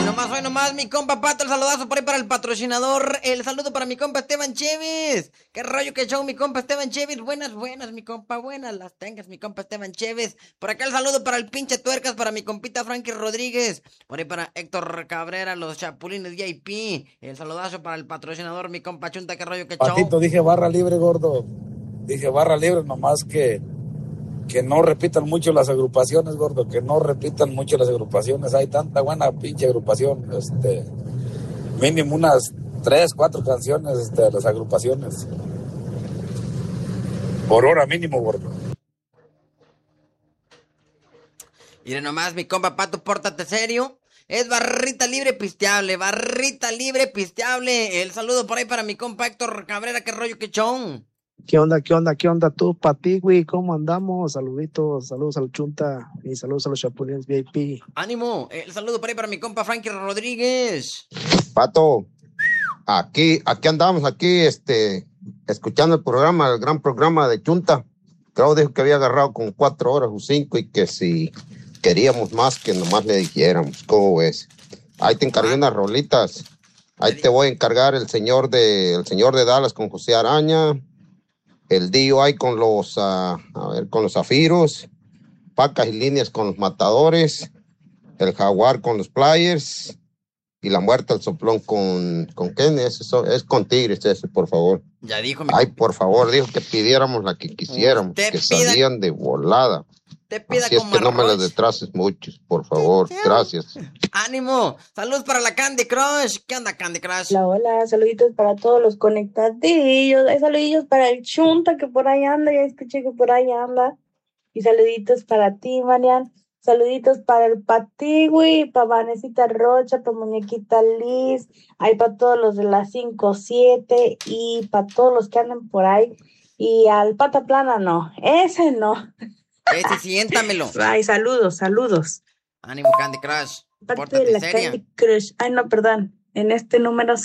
Hoy nomás, mi compa Pato, el saludazo por ahí para el patrocinador. El saludo para mi compa Esteban Chévez. Qué rollo, qué show, mi compa Esteban Chévez. Buenas, mi compa, buenas las tengas, mi compa Esteban Chévez. Por acá el saludo para el pinche tuercas, para mi compita Frankie Rodríguez. Por ahí para Héctor Cabrera, los Chapulines VIP. El saludazo para el patrocinador, mi compa Chunta, qué rollo, qué show. Patito, dije barra libre, gordo. Dije barra libre, nomás que no repitan mucho las agrupaciones, gordo, que no repitan mucho las agrupaciones. Hay tanta buena pinche agrupación, mínimo unas 3, 4 canciones de las agrupaciones. Por hora mínimo, gordo. Mire nomás, mi compa Pato, pórtate serio. Es barrita libre pisteable, barrita libre pisteable. El saludo por ahí para mi compa Héctor Cabrera, qué rollo, qué chon. ¿Qué onda tú, Patigui? ¿Cómo andamos? Saluditos, saludos al Chunta y saludos a los Chapulines VIP. Ánimo, el saludo por ahí para mi compa Frankie Rodríguez. Pato, aquí andamos, escuchando el programa, el gran programa de Chunta. Creo dijo que había agarrado con 4 horas o 5 y que si queríamos más, que nomás le dijéramos. ¿Cómo ves? Ahí te encargué unas rolitas. Ahí te voy a encargar el señor de Dallas con José Araña, el DIY con los Zafiros, Pacas y Líneas con los Matadores, el Jaguar con los Players y la Muerte al Soplón con ¿quién es eso? Es con Tigres ese, por favor. Ya dijo Ay, por favor, dijo que pidiéramos la que quisiéramos, que salían de volada. Así es que no me las detrases mucho, por favor. Gracias. Ánimo. Saludos para la Candy Crush. ¿Qué onda, Candy Crush? Hola, saluditos para todos los conectadillos. Hay saludillos para el Chunta que por ahí anda. Ya escuché que por ahí anda. Y saluditos para ti, Marian. Saluditos para el Patigui, para Vanesita Rocha, para Muñequita Liz. Hay para todos los de las 5-7 y para todos los que andan por ahí. Y al Pata Plana no. Ese no. Siéntamelo. Ay, saludos. Ánimo, Candy Crush. Parte de la Candy Crush. Ay, no, perdón. En este número